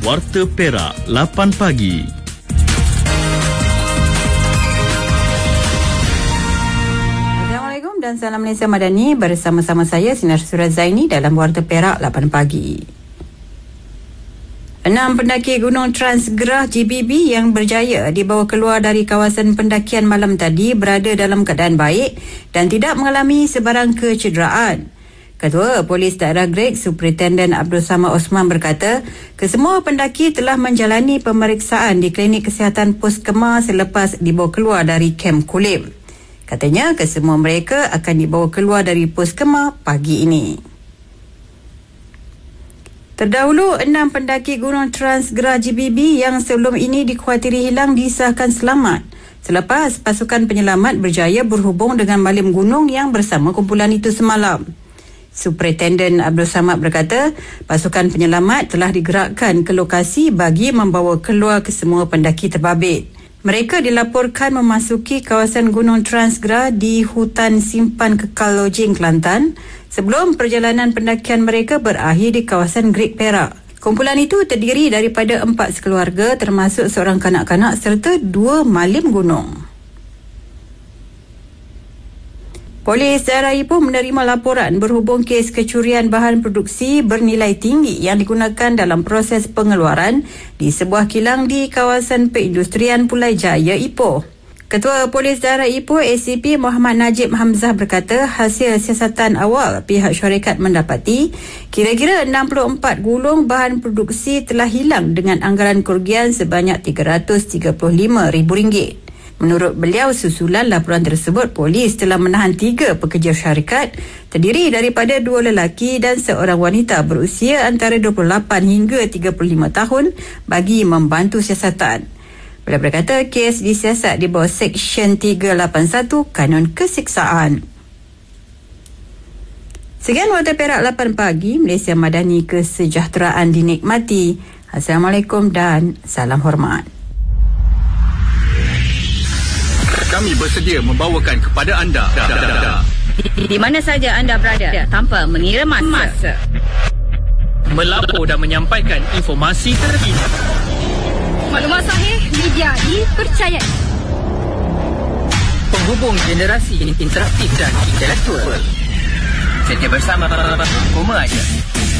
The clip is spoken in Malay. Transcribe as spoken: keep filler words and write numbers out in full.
Warta Perak lapan pagi. Assalamualaikum dan salam Malaysia Madani. Bersama-sama saya Sinar Surat Zaini dalam Warta Perak lapan pagi. Enam pendaki Gunung Transgerah G B B yang berjaya dibawa keluar dari kawasan pendakian malam tadi berada dalam keadaan baik dan tidak mengalami sebarang kecederaan. Ketua Polis Daerah Greig, Superintendent Abdul Samad Osman berkata, kesemua pendaki telah menjalani pemeriksaan di klinik kesihatan Pos Kemar selepas dibawa keluar dari Kem Kulim. Katanya, kesemua mereka akan dibawa keluar dari Pos Kemar pagi ini. Terdahulu, enam pendaki Gunung Transgerah G B B yang sebelum ini dikhawatiri hilang disahkan selamat selepas pasukan penyelamat berjaya berhubung dengan malim gunung yang bersama kumpulan itu semalam. Superintendent Abdul Samad berkata, pasukan penyelamat telah digerakkan ke lokasi bagi membawa keluar kesemua pendaki terbabit. Mereka dilaporkan memasuki kawasan Gunung Transgerah di Hutan Simpan Kekal Lojing, Kelantan sebelum perjalanan pendakian mereka berakhir di kawasan Greig Perak. Kumpulan itu terdiri daripada empat sekeluarga termasuk seorang kanak-kanak serta dua malim gunung. Polis Daerah Ipoh menerima laporan berhubung kes kecurian bahan produksi bernilai tinggi yang digunakan dalam proses pengeluaran di sebuah kilang di kawasan perindustrian Pulai Jaya, Ipoh. Ketua Polis Daerah Ipoh A C P Muhammad Najib Hamzah berkata, hasil siasatan awal pihak syarikat mendapati kira-kira enam puluh empat gulung bahan produksi telah hilang dengan anggaran kerugian sebanyak tiga ratus tiga puluh lima ribu ringgit. Menurut beliau, susulan laporan tersebut, polis telah menahan tiga pekerja syarikat terdiri daripada dua lelaki dan seorang wanita berusia antara dua puluh lapan hingga tiga puluh lima tahun bagi membantu siasatan. Beliau berkata, kes disiasat di bawah Seksyen tiga lapan satu Kanun Kesiksaan. Sekian Warta Perak lapan pagi, Malaysia Madani, kesejahteraan dinikmati. Assalamualaikum dan salam hormat. Kami bersedia membawakan kepada anda di, di mana saja anda berada tanpa mengira masa. masa. Melapor dan menyampaikan informasi terkini. Maklumat sahih, media dipercayai. Penghubung generasi interaktif dan intelektual. Setia bersama Koma Aja.